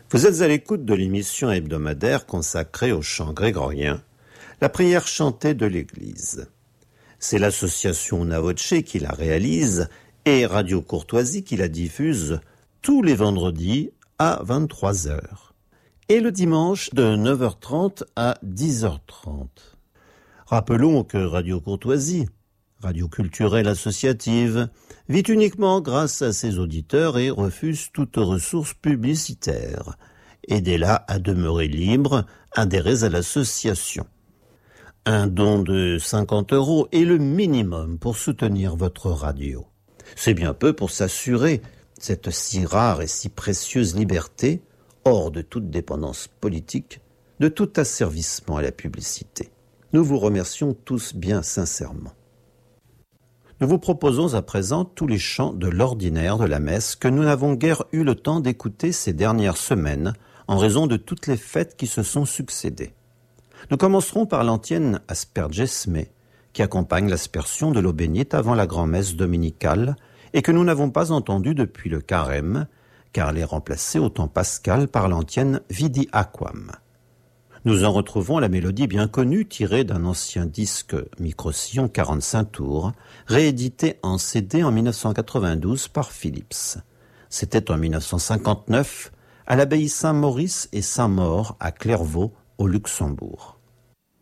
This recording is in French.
Vous êtes à l'écoute de l'émission hebdomadaire consacrée au chant grégorien, la prière chantée de l'Église. C'est l'association Una Voce qui la réalise et Radio Courtoisie qui la diffuse tous les vendredis à 23h et le dimanche de 9h30 à 10h30. Rappelons que Radio Courtoisie, radio culturelle associative, vit uniquement grâce à ses auditeurs et refuse toute ressource publicitaire. Aidez-la à demeurer libre, adhérez à l'association. Un don de 50 € est le minimum pour soutenir votre radio. C'est bien peu pour s'assurer cette si rare et si précieuse liberté, hors de toute dépendance politique, de tout asservissement à la publicité. Nous vous remercions tous bien sincèrement. Nous vous proposons à présent tous les chants de l'ordinaire de la messe que nous n'avons guère eu le temps d'écouter ces dernières semaines en raison de toutes les fêtes qui se sont succédées. Nous commencerons par l'antienne Asperges Me, qui accompagne l'aspersion de l'eau bénite avant la grand-messe dominicale et que nous n'avons pas entendue depuis le carême, car elle est remplacée au temps pascal par l'antienne Vidi Aquam. Nous en retrouvons la mélodie bien connue tirée d'un ancien disque micro-sillon 45 tours, réédité en CD en 1992 par Philips. C'était en 1959 à l'abbaye Saint-Maurice et Saint-Maur à Clairvaux, au Luxembourg.